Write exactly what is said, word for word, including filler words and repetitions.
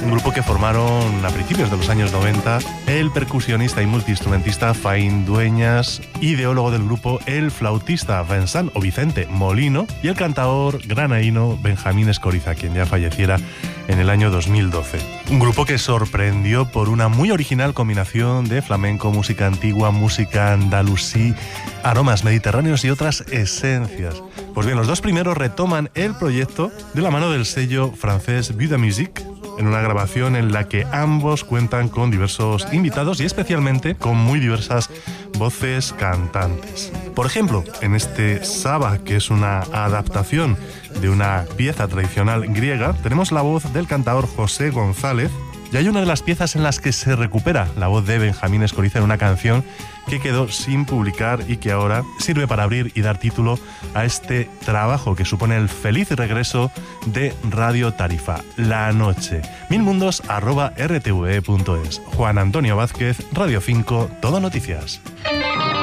un grupo que formaron a principios de los años noventa el percusionista y multiinstrumentista Faín Dueñas, ideólogo del grupo el flautista Vincent o Vicente Molino y el cantador granaíno Benjamín Escoriza, quien ya falleciera en el año dos mil doce. Un grupo que sorprendió por una muy original combinación de flamenco, música antigua, música andalusí, aromas mediterráneos y otras esencias. Pues bien, los dos primeros retoman el proyecto de la mano del sello francés Vue de Musique, en una grabación en la que ambos cuentan con diversos invitados y especialmente con muy diversas voces cantantes. Por ejemplo, en este Saba, que es una adaptación de una pieza tradicional griega, tenemos la voz del cantador José González, y hay una de las piezas en las que se recupera la voz de Benjamín Escoriza en una canción que quedó sin publicar y que ahora sirve para abrir y dar título a este trabajo que supone el feliz regreso de Radio Tarifa, La Noche. milmundos arroba r t v e punto es. Juan Antonio Vázquez, Radio cinco, Todo Noticias.